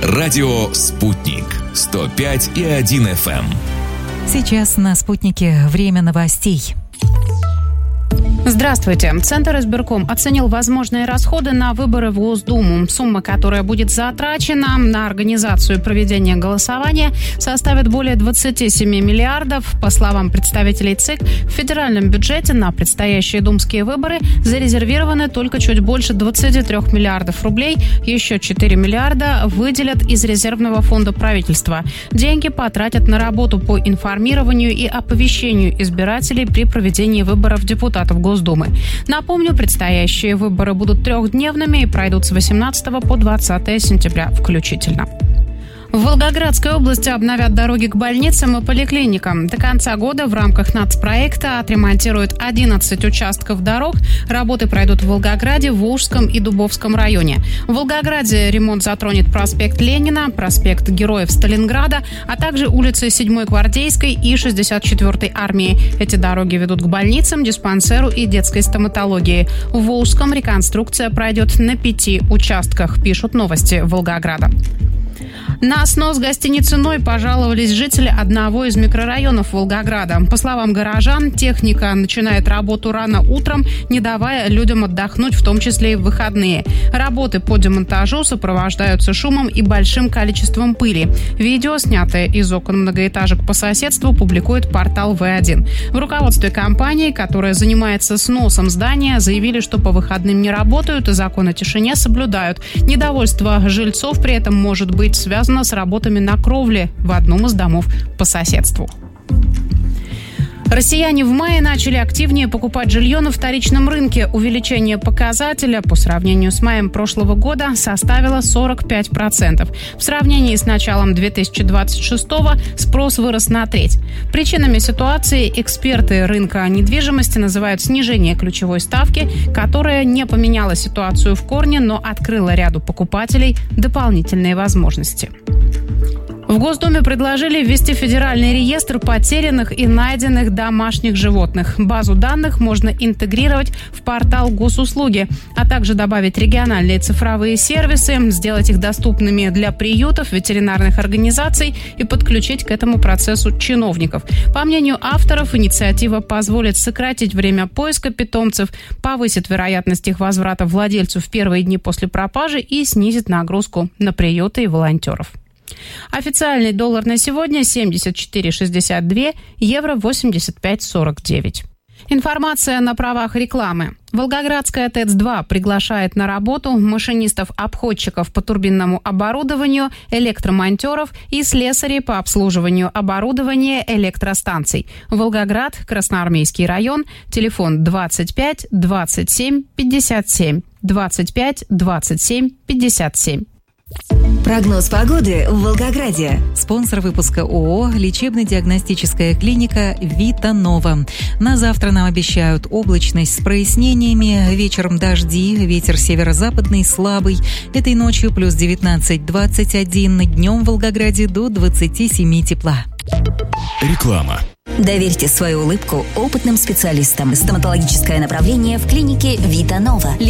Радио «Спутник» 105,1 FM. Сейчас на «Спутнике» время новостей. Здравствуйте. Центр избирком оценил возможные расходы на выборы в Госдуму. Сумма, которая будет затрачена на организацию и проведение голосования, составит более 27 миллиардов. По словам представителей ЦИК, в федеральном бюджете на предстоящие думские выборы зарезервированы только чуть больше 23 миллиардов рублей. Еще 4 миллиарда выделят из резервного фонда правительства. Деньги потратят на работу по информированию и оповещению избирателей при проведении выборов депутатов Госдумы. Напомню, предстоящие выборы будут трехдневными и пройдут с 18 по 20 сентября включительно. В Волгоградской области обновят дороги к больницам и поликлиникам. До конца года в рамках нацпроекта отремонтируют 11 участков дорог. Работы пройдут в Волгограде, Волжском и Дубовском районе. В Волгограде ремонт затронет проспект Ленина, проспект Героев Сталинграда, а также улицы 7-й Гвардейской и 64-й армии. Эти дороги ведут к больницам, диспансеру и детской стоматологии. В Волжском реконструкция пройдет на 5 участках, пишут новости Волгограда. На снос гостиницы «Ной» пожаловались жители одного из микрорайонов Волгограда. По словам горожан, техника начинает работу рано утром, не давая людям отдохнуть, в том числе и в выходные. Работы по демонтажу сопровождаются шумом и большим количеством пыли. Видео, снятое из окон многоэтажек по соседству, публикует портал В1. В руководстве компании, которая занимается сносом здания, заявили, что по выходным не работают и закон о тишине соблюдают. Недовольство жильцов при этом может быть связано с работами на кровле в одном из домов по соседству. Россияне в мае начали активнее покупать жилье на вторичном рынке. Увеличение показателя по сравнению с маем прошлого года составило 45%. В сравнении с началом 2026-го спрос вырос на треть. Причинами ситуации эксперты рынка недвижимости называют снижение ключевой ставки, которая не поменяла ситуацию в корне, но открыла ряду покупателей дополнительные возможности. В Госдуме предложили ввести федеральный реестр потерянных и найденных домашних животных. Базу данных можно интегрировать в портал госуслуги, а также добавить региональные цифровые сервисы, сделать их доступными для приютов, ветеринарных организаций и подключить к этому процессу чиновников. По мнению авторов, инициатива позволит сократить время поиска питомцев, повысит вероятность их возврата владельцу в первые дни после пропажи и снизит нагрузку на приюты и волонтеров. Официальный доллар на сегодня 74,62, евро 85,49. Информация на правах рекламы. Волгоградская ТЭЦ-2 приглашает на работу машинистов-обходчиков по турбинному оборудованию, электромонтеров и слесарей по обслуживанию оборудования электростанций. Волгоград, Красноармейский район, телефон 25 27 57, 25 27 57. Прогноз погоды в Волгограде. Спонсор выпуска ООО «Лечебно-диагностическая клиника Вита Нова». На завтра нам обещают облачность с прояснениями, вечером дожди, ветер северо-западный слабый. Этой ночью плюс 19-21, днем в Волгограде до 27 тепла. Реклама. Доверьте свою улыбку опытным специалистам. Стоматологическое направление в клинике Вита Нова.